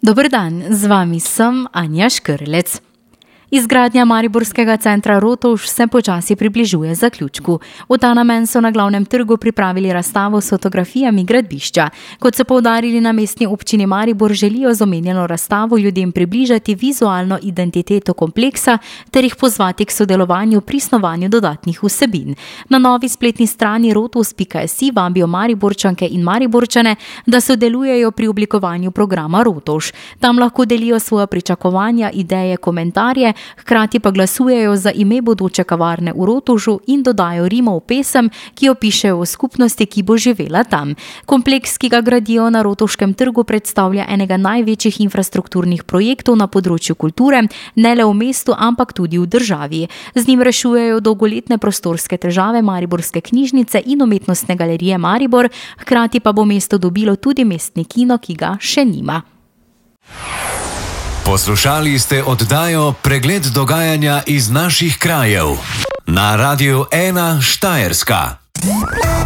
Dober dan, z vami sem Anja Škrlec. Izgradnja mariborskega centra Rotovž se počasi približuje zaključku. V ta namen so na glavnem trgu pripravili razstavo s fotografijami gradbišča. Kot so poudarili na mestni občini Maribor, želijo z omenjeno razstavo ljudem približati vizualno identiteto kompleksa ter jih pozvati k sodelovanju pri snovanju dodatnih vsebin. Na novi spletni strani rotovž.si vabijo Mariborčanke in Mariborčane, da sodelujejo pri oblikovanju programa Rotovž. Tam lahko delijo svoja pričakovanja, ideje, komentarje, hkrati pa glasujejo za ime bodoče kavarne v Rotovžu in dodajo rimov pesem, ki jo pišejo o skupnosti, ki bo živela tam. Kompleks, ki ga gradijo na Rotovškem trgu, predstavlja enega največjih infrastrukturnih projektov na področju kulture, ne le v mestu, ampak tudi v državi. Z njim rešujejo dolgoletne prostorske težave Mariborske knjižnice in umetnostne galerije Maribor, hkrati pa bo mesto dobilo tudi mestni kino, ki ga še nima. Poslušali ste oddajo Pregled dogajanja iz naših krajev na Radiu 1 Štajerska.